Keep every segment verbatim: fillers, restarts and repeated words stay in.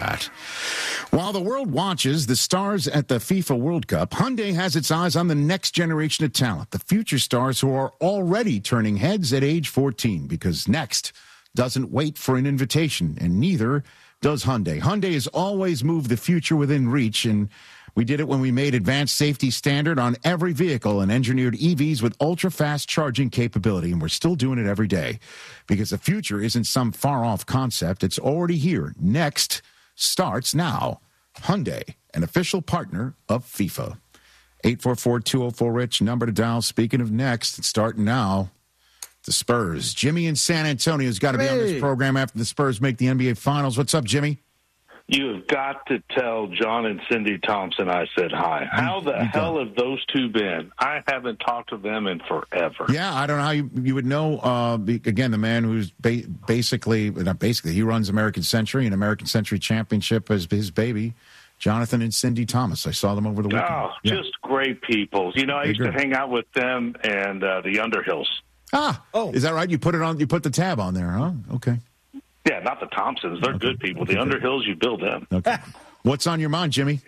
that. While the world watches the stars at the FIFA World Cup, Hyundai has its eyes on the next generation of talent, the future stars who are already turning heads at age fourteen, because next doesn't wait for an invitation, and neither does Hyundai. Hyundai has always moved the future within reach, and we did it when we made advanced safety standard on every vehicle and engineered E Vs with ultra-fast charging capability, and we're still doing it every day because the future isn't some far-off concept. It's already here. Next starts now. Hyundai, an official partner of FIFA. eight four four, two oh four, RICH, number to dial. Speaking of next, it's starting now. The Spurs. Jimmy in San Antonio's got to be hey. on this program after the Spurs make the N B A Finals. What's up, Jimmy? You have got to tell John and Cindy Thompson I said hi. How the hell have those two been? I haven't talked to them in forever. Yeah, I don't know how you, you would know. Uh, again, the man who's ba- basically, not basically, he runs American Century and American Century Championship as his baby, Jonathan and Cindy Thomas. I saw them over the weekend. Oh, yeah. Just great people. You know, I used to hang out with them and uh, the Underhills. Ah, oh, is that right? You put it on. You put the tab on there, huh? Okay. Yeah, not the Thompsons. They're okay. good people. Okay, the good. Underhills, you build them. Okay. What's on your mind, Jimmy?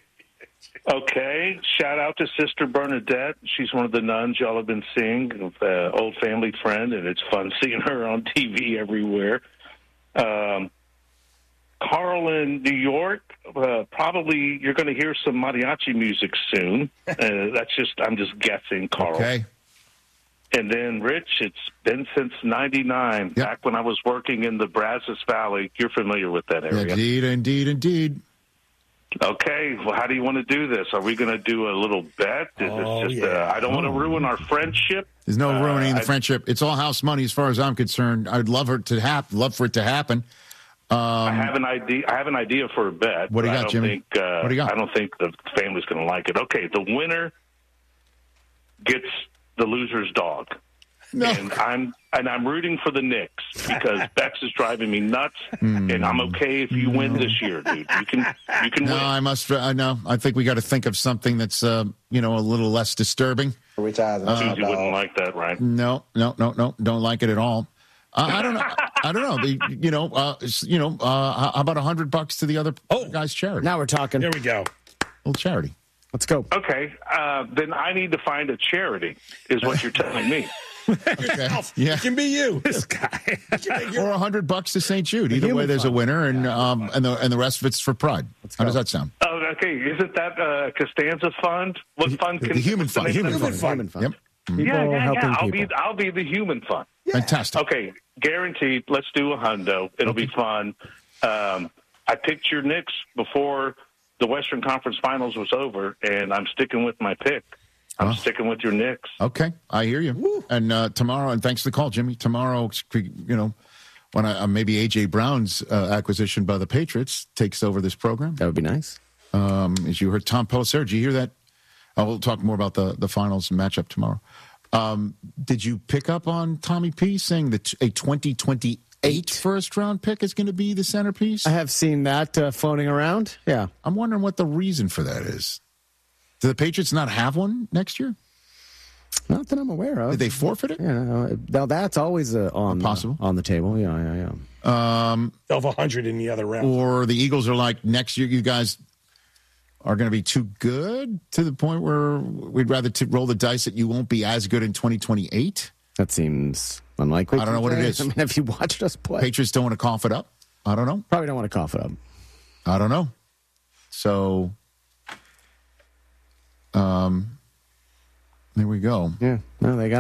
Okay. Shout out to Sister Bernadette. She's one of the nuns y'all have been seeing, uh, old family friend, and it's fun seeing her on T V everywhere. Um, Carl in New York, uh, probably you're going to hear some mariachi music soon. Uh, that's just, I'm just guessing, Carl. Okay. And then, Rich, it's been since ninety-nine, yep. back when I was working in the Brazos Valley. You're familiar with that area. Indeed, indeed, indeed. Okay, well, how do you want to do this? Are we going to do a little bet? Is oh, this just, yeah. uh, I don't want to ruin our friendship. There's no ruining uh, the friendship. It's all house money as far as I'm concerned. I'd love her to hap- love for it to happen. Um, I have an idea. I have an idea for a bet. What do you got, I don't Jimmy? Think, uh, what do you got? I don't think the family's going to like it. Okay, the winner gets the loser's dog. No. And I'm and I'm rooting for the Knicks because Bex is driving me nuts, mm. and I'm okay if you win this year, dude. You can you can no, win. I must. I know. I think we got to think of something that's uh, you know a little less disturbing. Rich Eisen. Uh, you wouldn't like that, right? No, no, no, no. Don't like it at all. Uh, I don't know. I don't know. The, you know, uh, you know. Uh, how about a hundred bucks to the other oh, guy's charity? Now we're talking. There we go. A little charity. Let's go. Okay, uh, then I need to find a charity, is what you're telling me. Okay. Yeah. It can be you. This guy. Or a hundred bucks to Saint Jude. Either way, there's fund. a winner, and um, and the and the rest of it's for Pride. How does that sound? Oh, okay. Isn't that uh, Costanza Fund? What fund? The, Can, the Human Fund. The Human, human Fund. Human Fund. Yep. People yeah, yeah, helping yeah. I'll people. be I'll be the Human Fund. Yeah. Fantastic. Okay, guaranteed. Let's do a hundo. It'll okay. be fun. Um, I picked your Knicks before the Western Conference Finals was over, and I'm sticking with my pick. I'm oh. sticking with your Knicks. Okay, I hear you. Woo. And uh, tomorrow, and thanks for the call, Jimmy. Tomorrow, you know, when I, uh, maybe A J Brown's uh, acquisition by the Patriots takes over this program. That would be nice. Um, as you heard Tom Pelissero, did you hear that? Uh, we'll talk more about the, the finals and matchup tomorrow. Um, did you pick up on Tommy P saying that a twenty twenty-eight first round pick is going to be the centerpiece? I have seen that uh, floating around. Yeah. I'm wondering what the reason for that is. Do the Patriots not have one next year? Not that I'm aware of. Did they forfeit it? Yeah, now that's always uh, on possible uh, on the table. Yeah, yeah, yeah. Um, of a hundred in the other round. Or the Eagles are like, next year you guys are going to be too good to the point where we'd rather t- roll the dice that you won't be as good in twenty twenty-eight. That seems unlikely. I don't know what it is. I mean, have you watched us play? Patriots don't want to cough it up. I don't know. Probably don't want to cough it up. I don't know. So. Um, there we go. Yeah, no, they got.